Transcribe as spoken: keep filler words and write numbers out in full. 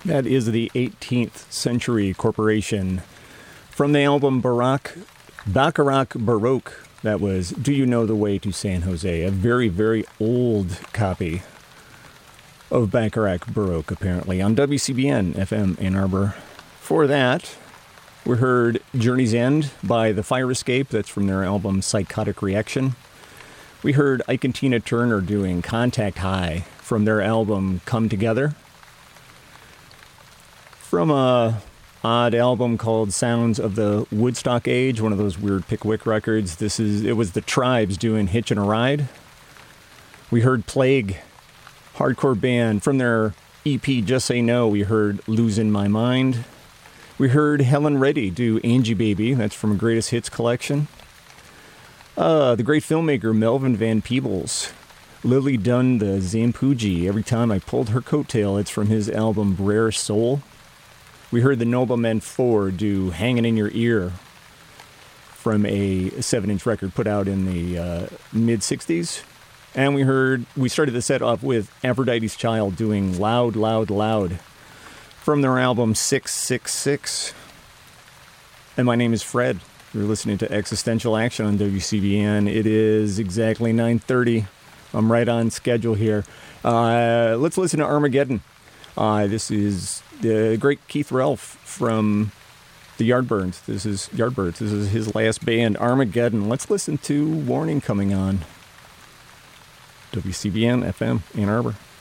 That is the eighteenth Century Corporation. From the album Baroque, Bacharach Baroque, that was Do You Know the Way to San Jose? A very, very old copy of Bacharach Baroque, apparently, on W C B N F M Ann Arbor. For that, we heard Journey's End by The Fire Escape. That's from their album Psychotic Reaction. We heard Ike and Tina Turner doing Contact High from their album Come Together. From a odd album called Sounds of the Woodstock Age, one of those weird Pickwick records. This is it was the Tribes doing Hitchin' a Ride. We heard Plague, hardcore band. From their E P Just Say No, we heard Losing My Mind. We heard Helen Reddy do Angie Baby. That's from a Greatest Hits collection. Uh, the great filmmaker Melvin Van Peebles. Lily Dunn, the Zampuji. Every time I pulled her coattail, it's from his album Rare Soul. We heard the Noblemen Four do Hanging in Your Ear from a seven-inch record put out in the uh, mid-sixties. And we heard, we started the set off with Aphrodite's Child doing Loud, Loud, Loud from their album six six six. And my name is Fred. You're listening to Existential Action on W C B N. It is exactly nine thirty. I'm right on schedule here. Uh, let's listen to Armageddon. Uh, this is the great Keith Relf from the Yardbirds. This is Yardbirds. This is his last band, Armageddon. Let's listen to Warning coming on W C B N F M Ann Arbor.